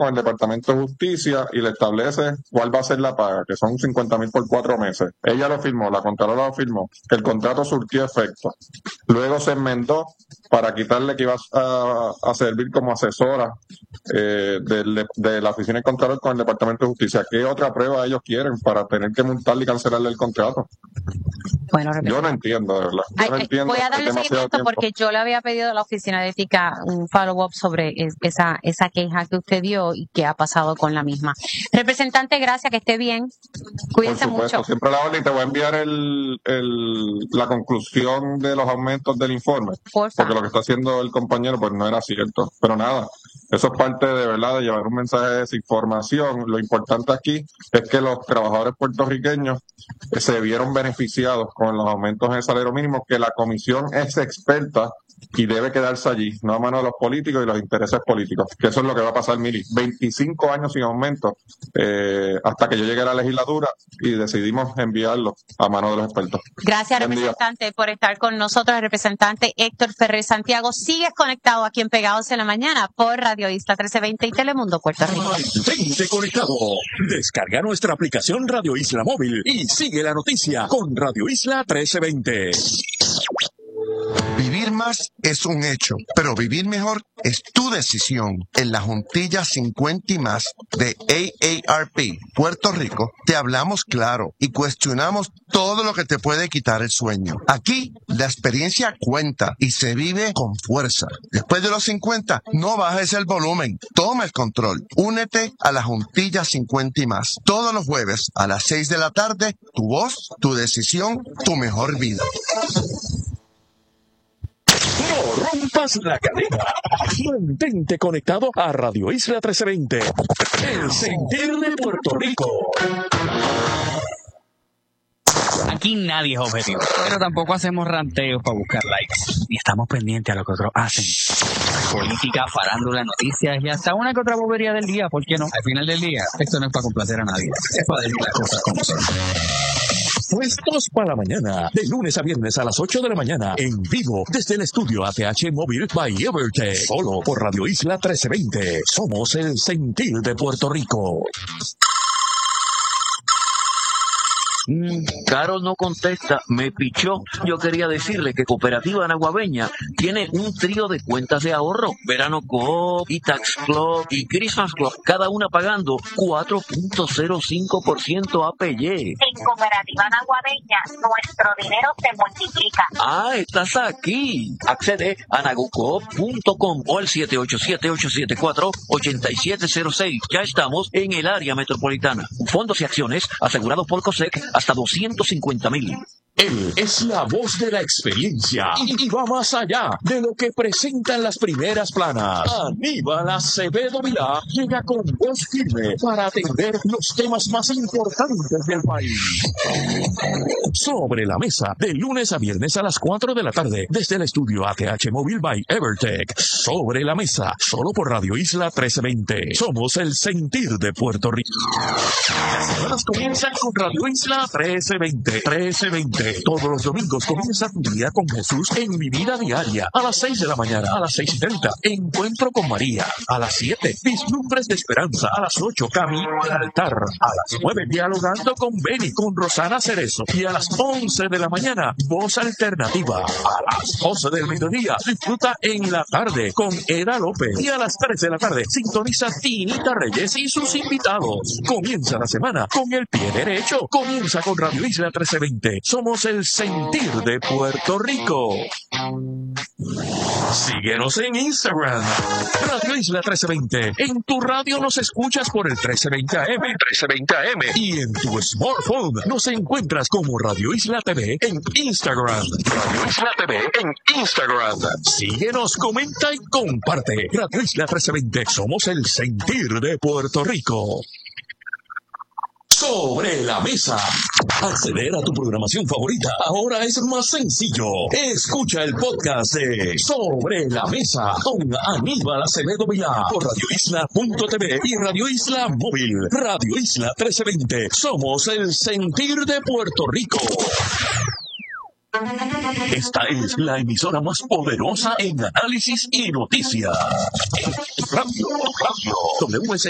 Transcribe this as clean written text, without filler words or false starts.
con el Departamento de Justicia y le establece cuál va a ser la paga, que son 50,000 por 4 meses. Ella lo firmó, la Contralora lo firmó, el contrato surtió efecto. Luego se enmendó para quitarle que iba a servir como asesora de la Oficina de Contralor con el Departamento de Justicia. ¿Qué otra prueba ellos quieren para tener que multarle y cancelarle el contrato? Bueno, yo no entiendo, de verdad. Yo no entiendo. Voy a darle seguimiento porque yo le había pedido a la Oficina de Ética un follow-up sobre esa queja que usted dio y qué ha pasado con la misma. Representante, gracias, que esté bien. Cuídense mucho. Siempre la orden, te voy a enviar la conclusión de los aumentos del informe. Porque lo que está haciendo el compañero pues no era cierto. Pero nada, eso es parte de verdad de llevar un mensaje de desinformación. Lo importante aquí es que los trabajadores puertorriqueños se vieron beneficiados con los aumentos en el salario mínimo, que la comisión es experta y debe quedarse allí, no a mano de los políticos y los intereses políticos, que eso es lo que va a pasar, Mili. 25 años sin aumento hasta que yo llegué a la legislatura y decidimos enviarlo a mano de los expertos. Gracias, representante, por estar con nosotros. El representante Héctor Ferrer Santiago. Sigues conectado aquí en Pegados en la Mañana por Radio Isla 1320 y Telemundo Puerto Rico. Mantente conectado. Descarga nuestra aplicación Radio Isla Móvil y sigue la noticia con Radio Isla 1320. Vivir más es un hecho, pero vivir mejor es tu decisión. En la Juntilla 50 y más de AARP Puerto Rico, te hablamos claro y cuestionamos todo lo que te puede quitar el sueño. Aquí, la experiencia cuenta y se vive con fuerza. Después de los 50, no bajes el volumen. Toma el control. Únete a la Juntilla 50 y más. Todos los jueves a las 6 de la tarde, tu voz, tu decisión, tu mejor vida. No rompas la cadena. Mantente conectado a Radio Isla 1320. El sentir de Puerto Rico. Aquí nadie es objetivo, pero tampoco hacemos ranteos para buscar likes. Ni estamos pendientes a lo que otros hacen. Política, farándula, noticias y hasta una que otra bobería del día, ¿por qué no? Al final del día, esto no es para complacer a nadie. Es para decir las cosas como son. Puestos para la mañana, de lunes a viernes a las 8 de la mañana, en vivo, desde el estudio ATH Móvil by Evertech, solo por Radio Isla 1320. Somos el sentir de Puerto Rico. Caro no contesta, me pichó. Yo quería decirle que Cooperativa Anaguabeña tiene un trío de cuentas de ahorro. Verano Coop, Tax Club y Christmas Club, cada una pagando 4.05% APY. En Cooperativa Anaguabeña, nuestro dinero se multiplica. Ah, estás aquí. Accede a nagucoop.com o al 787-874-8706. Ya estamos en el área metropolitana. Fondos y acciones asegurados por COSEC hasta 250,000. Él es la voz de la experiencia y va más allá de lo que presentan las primeras planas. Aníbal Acevedo Vilá llega con voz firme para atender los temas más importantes del país. Sobre la mesa, de lunes a viernes a las 4 de la tarde, desde el estudio ATH Móvil by Evertech. Sobre la mesa, solo por Radio Isla 1320. Somos el sentir de Puerto Rico. Las semanas comienzan con Radio Isla 1320. 1320. Todos los domingos comienza tu día con Jesús en Mi Vida Diaria. A las 6 de la mañana, a las 6:30, Encuentro con María. A las 7, Vislumbres de Esperanza. A las 8, Camino al Altar. A las 9, Dialogando con Beni, con Rosana Cerezo. Y a las 11 de la mañana, Voz Alternativa. A las 12 del mediodía, disfruta En la Tarde con Eda López. Y a las 3 de la tarde, sintoniza Tinita Reyes y sus invitados. Comienza la semana con el pie derecho. Comienza con Radio Isla 1320. Somos el sentir de Puerto Rico. Síguenos en Instagram, Radio Isla 1320. En tu radio nos escuchas por el 1320 AM, 1320 AM. Y en tu smartphone nos encuentras como Radio Isla TV en Instagram. Radio Isla TV en Instagram. Síguenos, comenta y comparte. Radio Isla 1320. Somos el sentir de Puerto Rico. Sobre la mesa. Acceder a tu programación favorita ahora es más sencillo. Escucha el podcast de Sobre la Mesa con Aníbal Acevedo Vilá por radioisla.tv y Radio Isla Móvil. Radio Isla 1320. Somos el sentir de Puerto Rico. Esta es la emisora más poderosa en análisis y noticias. Radio WS